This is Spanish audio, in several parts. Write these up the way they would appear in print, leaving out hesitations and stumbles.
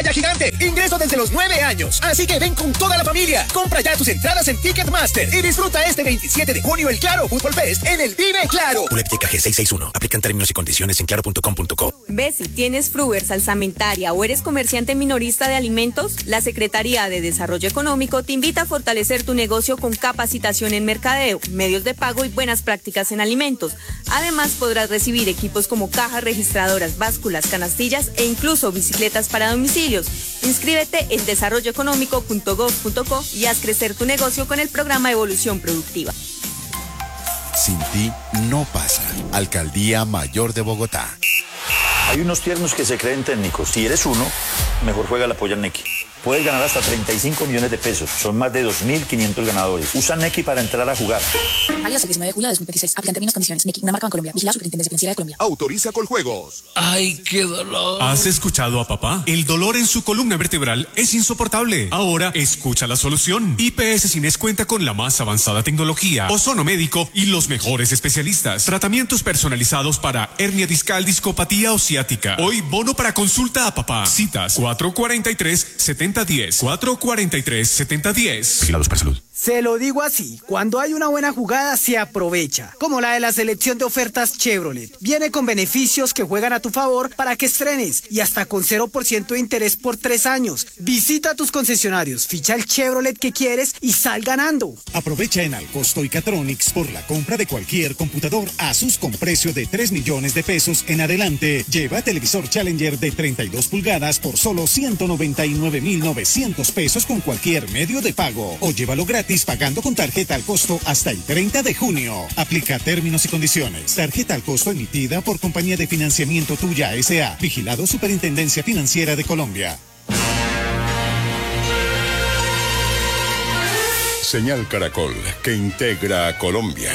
pantalla gigante. Ingreso desde los 9 años. Así que ven con toda la familia. Compra ya tus entradas en Ticketmaster y disfruta este 27 de junio el Claro Fútbol Fest en el Vive Claro. Boletica G661. Aplican términos y condiciones en claro.com.co. ¿Ves si tienes Fruver, salsamentaria o eres comerciante minorista de alimentos? La Secretaría de Desarrollo Económico te invita a fortalecer tu negocio con capacitación en mercadeo, medios de pago y buenas prácticas en alimentos. Además, podrás recibir equipos como cajas registradoras, básculas, canastillas e incluso bicicletas para domicilios. Inscríbete en desarrolloeconómico.gov.co y haz crecer tu negocio con el programa Evolución Productiva. Sin ti no pasa. Alcaldía Mayor de Bogotá. Hay unos tiernos que se creen técnicos. Si eres uno, mejor juega la polla Nequi. Puedes ganar hasta 35 millones de pesos. Son más de 2.500 ganadores. Usa Nequi para entrar a jugar. Válido hasta el 19 de julio de 2026. Aplican términos y condiciones. Nequi, una marca Bancolombia. Vigilada Superintendencia Financiera de Colombia. Autoriza Coljuegos. ¡Ay, qué dolor! ¿Has escuchado a papá? El dolor en su columna vertebral es insoportable. Ahora escucha la solución. IPS Cines cuenta con la más avanzada tecnología, ozono médico y los mejores especialistas. Tratamientos personalizados para hernia discal, discopatía o ciática. Hoy bono para consulta a papá. Citas 443-7010. 443-7010. Vigilados para salud. Se lo digo así, cuando hay una buena jugada se aprovecha, como la de la selección de ofertas Chevrolet. Viene con beneficios que juegan a tu favor para que estrenes y hasta con 0% de interés por 3 años. Visita tus concesionarios, ficha el Chevrolet que quieres y sal ganando. Aprovecha en Alcosto y Catronics por la compra de cualquier computador Asus con precio de 3 millones de pesos en adelante. Lleva televisor Challenger de 32 pulgadas por solo 199.900 pesos con cualquier medio de pago o llévalo gratis pagando con tarjeta al costo hasta el 30 de junio. Aplica términos y condiciones. Tarjeta al costo emitida por Compañía de Financiamiento Tuya S.A. Vigilado Superintendencia Financiera de Colombia. Señal Caracol, que integra a Colombia.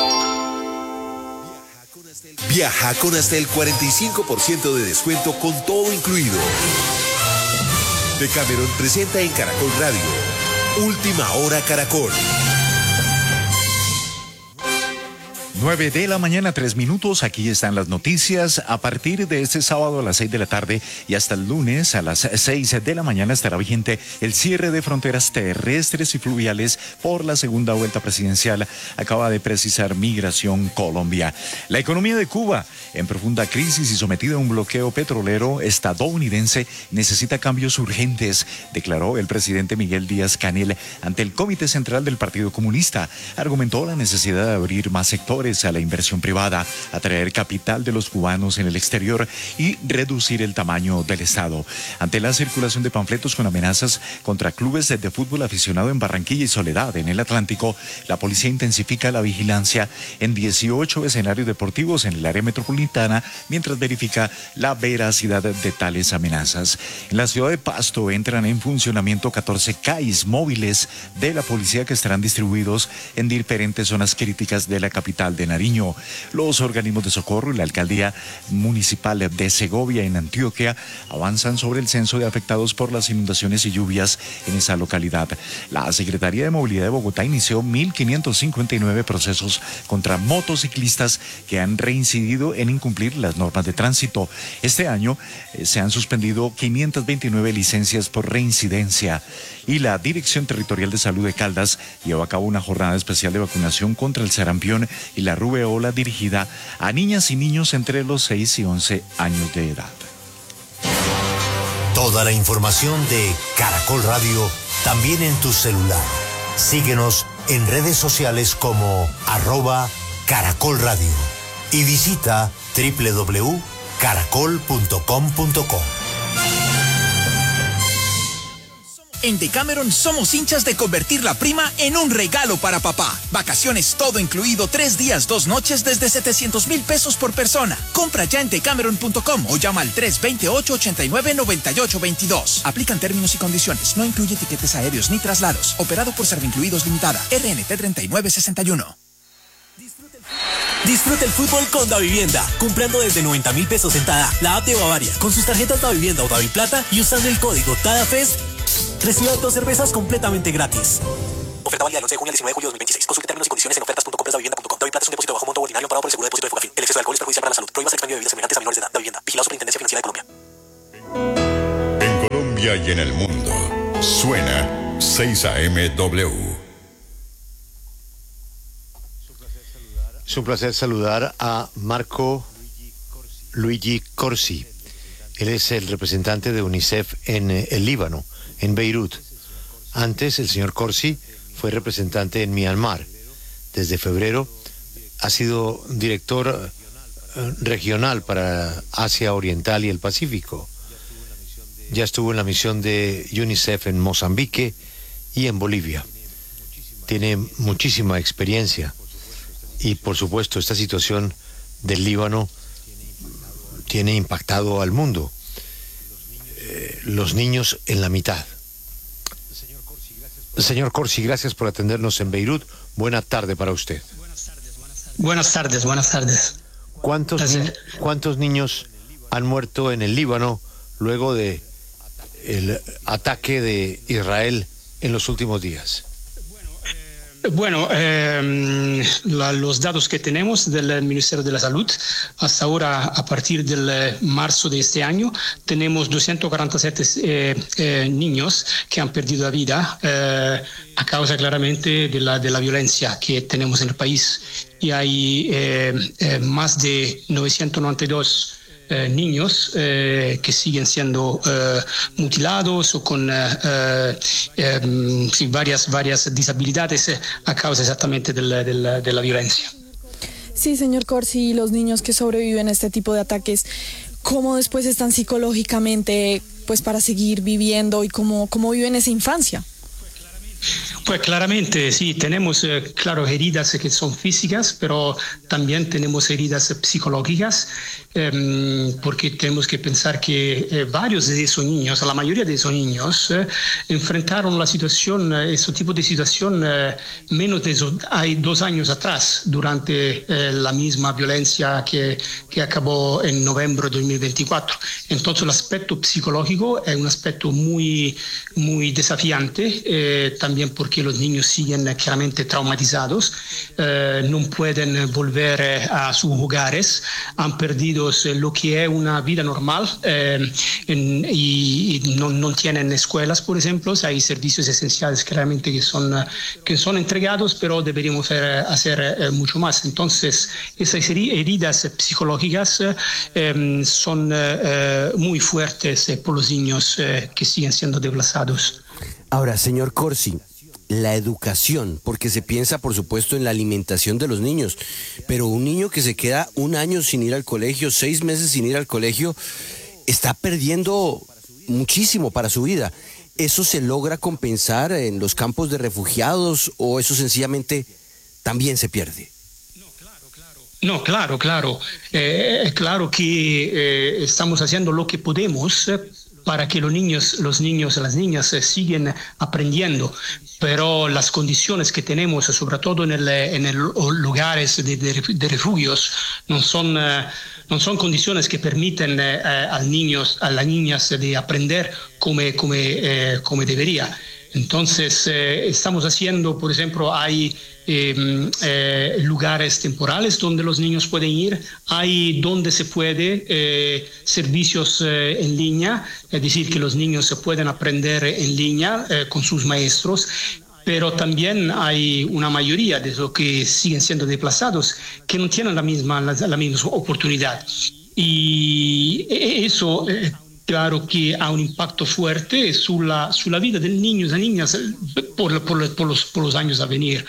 Viaja con hasta el 45% de descuento con todo incluido. Decameron presenta en Caracol Radio Última Hora Caracol. 9 de la mañana, 3 minutos. Aquí están las noticias. A partir de este sábado a las 6 de la tarde y hasta el lunes a las 6 de la mañana estará vigente el cierre de fronteras terrestres y fluviales por la segunda vuelta presidencial. Acaba de precisar Migración Colombia. La economía de Cuba, en profunda crisis y sometida a un bloqueo petrolero estadounidense, necesita cambios urgentes, declaró el presidente Miguel Díaz-Canel ante el Comité Central del Partido Comunista. Argumentó la necesidad de abrir más sectores a la inversión privada, atraer capital de los cubanos en el exterior y reducir el tamaño del Estado. Ante la circulación de panfletos con amenazas contra clubes de fútbol aficionado en Barranquilla y Soledad, en el Atlántico, la policía intensifica la vigilancia en 18 escenarios deportivos en el área metropolitana mientras verifica la veracidad de tales amenazas. En la ciudad de Pasto entran en funcionamiento 14 CAIs móviles de la policía que estarán distribuidos en diferentes zonas críticas de la capital de Nariño. Los organismos de socorro y la alcaldía municipal de Segovia en Antioquia avanzan sobre el censo de afectados por las inundaciones y lluvias en esa localidad. La Secretaría de Movilidad de Bogotá inició 1.559 procesos contra motociclistas que han reincidido en incumplir las normas de tránsito. Este año se han suspendido 529 licencias por reincidencia y la Dirección Territorial de Salud de Caldas llevó a cabo una jornada especial de vacunación contra el sarampión y la rubeola dirigida a niñas y niños entre los 6 y 11 años de edad. Toda la información de Caracol Radio también en tu celular. Síguenos en redes sociales como @Caracol Radio y visita www.caracol.com.co. En Decameron somos hinchas de convertir la prima en un regalo para papá. Vacaciones todo incluido, 3 días, 2 noches desde 700,000 pesos por persona. Compra ya en decameron.com o llama al 328-89-9822. Aplican términos y condiciones. No incluye tiquetes aéreos ni traslados. Operado por Servincluidos Limitada. RNT 3961. Disfruta el fútbol con Davivienda, comprando desde 90,000 pesos en Tada, la app de Bavaria, con sus tarjetas Davivienda o Daviplata y usando el código TADAFES, reciba 2 cervezas completamente gratis. Oferta válida del 11 de junio al 19 de julio de 2026. Consulte términos y condiciones en ofertas.comprasdavivienda.com. Daviplata es un depósito bajo monto ordinario amparado por el seguro de depósito de Fogafín. El exceso de alcohol es perjudicial para la salud. Prohíbas el expendio de bebidas semejantes a menores de edad. Davivienda. Vigilado Superintendencia Financiera de Colombia. En Colombia Colombia y en el mundo. Suena 6 AM-W. Es un placer saludar a Marco Luigi Corsi. Él es el representante de UNICEF en el Líbano, en Beirut. Antes, el señor Corsi fue representante en Myanmar. Desde febrero ha sido director regional para Asia Oriental y el Pacífico. Ya estuvo en la misión de UNICEF en Mozambique y en Bolivia. Tiene muchísima experiencia y, por supuesto, esta situación del Líbano tiene impactado al mundo. Los niños en la mitad. Señor Corsi, gracias por atendernos en Beirut. Buena tarde para usted. Buenas tardes. ¿Cuántos niños han muerto en el Líbano luego de el ataque de Israel en los últimos días? Bueno, los datos que tenemos del Ministerio de la Salud, hasta ahora, a partir del marzo de este año, tenemos 247 niños que han perdido la vida a causa claramente de la violencia que tenemos en el país. Y hay más de 992 niños que siguen siendo mutilados o con varias disabilidades a causa exactamente de la violencia. Sí, señor Corsi, los niños que sobreviven a este tipo de ataques, ¿cómo después están psicológicamente pues para seguir viviendo y cómo viven esa infancia? Pues claramente sí, tenemos heridas que son físicas, pero también tenemos heridas psicológicas, porque tenemos que pensar que varios de esos niños, la mayoría de esos niños, enfrentaron este tipo de situación menos de 2 años atrás, durante la misma violencia que acabó en noviembre de 2024. Entonces el aspecto psicológico es un aspecto muy, muy desafiante, también porque los niños siguen claramente traumatizados, no pueden volver a sus hogares, han perdido lo que es una vida normal y no tienen escuelas, por ejemplo. Hay servicios esenciales claramente que son entregados, pero deberíamos hacer mucho más. Entonces, esas heridas psicológicas son muy fuertes por los niños que siguen siendo desplazados. Ahora, señor Corsi, la educación, porque se piensa, por supuesto, en la alimentación de los niños, pero un niño que se queda 1 año sin ir al colegio, 6 meses sin ir al colegio, está perdiendo muchísimo para su vida. ¿Eso se logra compensar en los campos de refugiados o eso sencillamente también se pierde? No, claro. Claro que estamos haciendo lo que podemos para que los niños, las niñas siguen aprendiendo, pero las condiciones que tenemos, sobre todo en los lugares de refugios, no son condiciones que permiten a las niñas de aprender como debería. Entonces, estamos haciendo, por ejemplo, hay lugares temporales donde los niños pueden ir, hay donde se puede servicios en línea, es decir, que los niños se pueden aprender en línea con sus maestros, pero también hay una mayoría de los que siguen siendo desplazados que no tienen la misma oportunidad. Y eso claro que ha un impacto fuerte sulla vida del niño y de las niñas por los años a venir.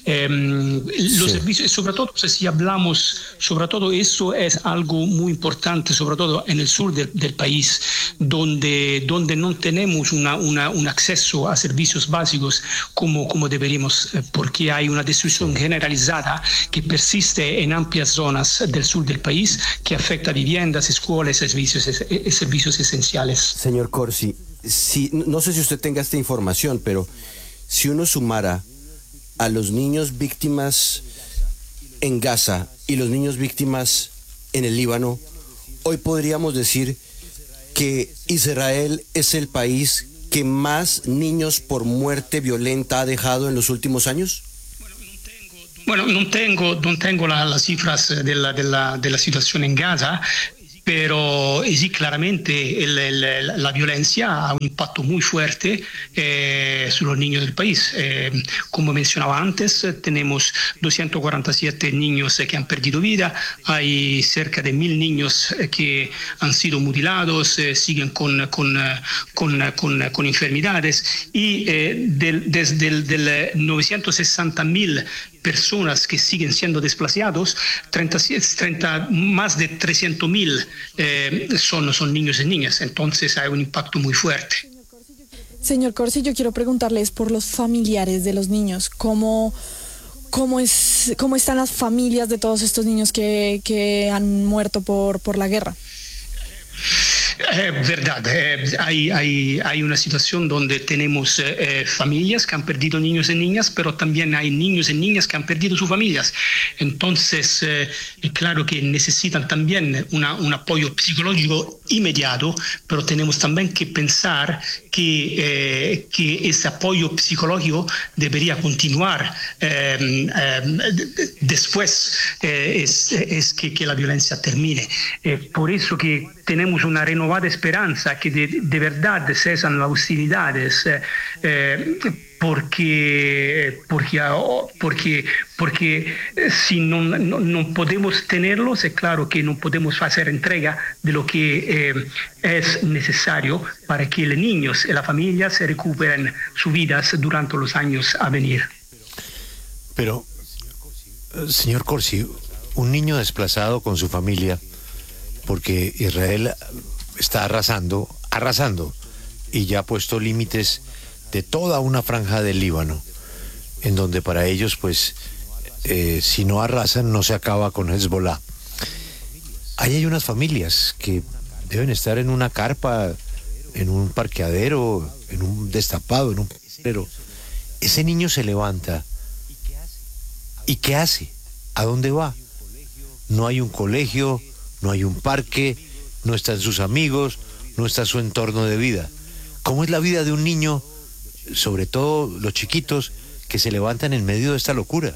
Los servicios, sobre todo, si hablamos, sobre todo eso es algo muy importante, sobre todo en el sur del país, donde no tenemos un acceso a servicios básicos como deberíamos, porque hay una destrucción generalizada que persiste en amplias zonas del sur del país que afecta a viviendas, escuelas y servicios esenciales. Señor Corsi, no sé si usted tenga esta información, pero si uno sumara a los niños víctimas en Gaza y los niños víctimas en el Líbano, hoy podríamos decir que Israel es el país que más niños por muerte violenta ha dejado en los últimos años. Bueno, no tengo las cifras de la situación en Gaza, Pero sí, claramente la violencia ha un impacto muy fuerte sobre los niños del país. Como mencionaba antes, tenemos 247 niños que han perdido vida, hay cerca de 1.000 niños que han sido mutilados, siguen con enfermedades, y desde el 960.000 personas que siguen siendo desplazados, más de 300.000 son niños y niñas. Entonces hay un impacto muy fuerte. Señor Corsi, yo quiero preguntarles por los familiares de los niños. ¿Cómo están las familias de todos estos niños que han muerto por la guerra? Verdad, hay una situación donde tenemos familias que han perdido niños y niñas, pero también hay niños y niñas que han perdido sus familias. Entonces, claro que necesitan también un apoyo psicológico inmediato, pero tenemos también que pensar que ese apoyo psicológico debería continuar después que la violencia termine. Por eso que tenemos una renovada esperanza que de verdad cesan las hostilidades, porque si no podemos tenerlos, es claro que no podemos hacer entrega de lo que es necesario para que los niños y las familias se recuperen sus vidas durante los años a venir. Pero, señor Corsi, un niño desplazado con su familia, porque Israel está arrasando, y ya ha puesto límites de toda una franja del Líbano, en donde para ellos, pues, si no arrasan, no se acaba con Hezbollah. Ahí hay unas familias que deben estar en una carpa, en un parqueadero, en un destapado, pero ese niño se levanta, ¿y qué hace? ¿A dónde va? No hay un colegio, no hay un parque, no están sus amigos, no está su entorno de vida. ¿Cómo es la vida de un niño, sobre todo los chiquitos, que se levantan en medio de esta locura?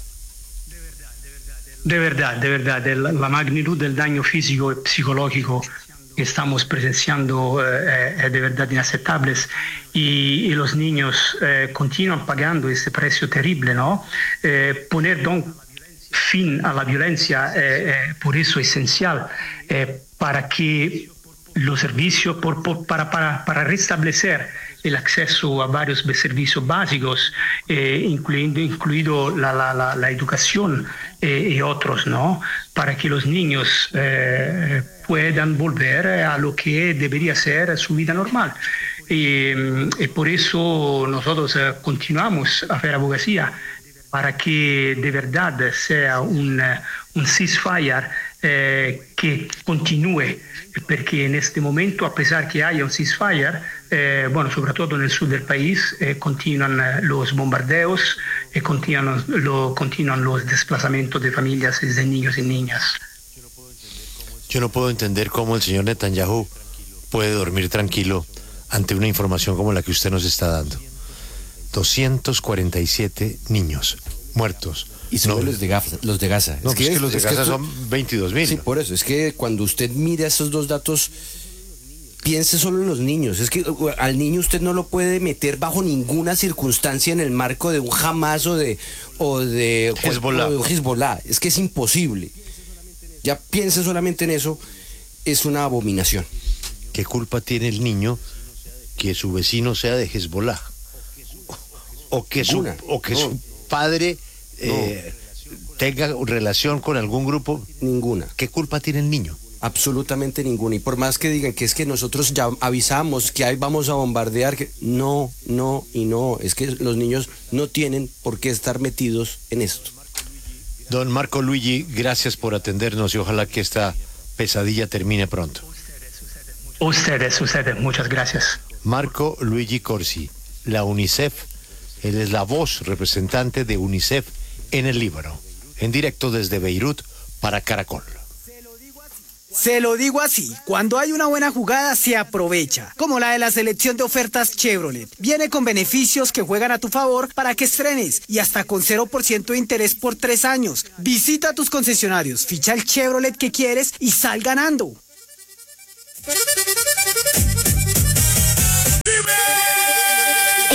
De verdad, la magnitud del daño físico y psicológico que estamos presenciando es de verdad inaceptable, y los niños continúan pagando ese precio terrible, ¿no? Poner fin a la violencia, por eso es esencial, para que los servicios, para restablecer el acceso a varios servicios básicos, incluido la educación y otros, ¿no? Para que los niños puedan volver a lo que debería ser su vida normal. Y por eso nosotros continuamos a hacer abogacía para que de verdad sea un ceasefire que continúe, porque en este momento, a pesar que haya un ceasefire, sobre todo en el sur del país, continúan los bombardeos, continúan los desplazamientos de familias y de niños y niñas. Yo no puedo entender cómo el señor Netanyahu puede dormir tranquilo ante una información como la que usted nos está dando. 247 niños muertos. Y son los de Gaza. No, es que los de Gaza son 22.000. Sí, por eso. Es que cuando usted mira esos dos datos, piense solo en los niños. Es que al niño usted no lo puede meter bajo ninguna circunstancia en el marco de un Hamas o de Hezbollah. Es que es imposible. Ya piense solamente en eso, es una abominación. ¿Qué culpa tiene el niño que su vecino sea de Hezbollah? O que su padre tenga relación con algún grupo. Ninguna. ¿Qué culpa tiene el niño? Absolutamente ninguna. Y por más que digan que es que nosotros ya avisamos que ahí vamos a bombardear, que no. Es que los niños no tienen por qué estar metidos en esto. Don Marco Luigi, gracias por atendernos y ojalá que esta pesadilla termine pronto. Ustedes, muchas gracias. Marco Luigi Corsi, la UNICEF. Él es la voz representante de UNICEF en el Líbano, en directo desde Beirut para Caracol. Se lo digo así, cuando hay una buena jugada se aprovecha, como la de la selección de ofertas Chevrolet. Viene con beneficios que juegan a tu favor para que estrenes y hasta con 0% de interés por 3 años. Visita tus concesionarios, ficha el Chevrolet que quieres y sal ganando.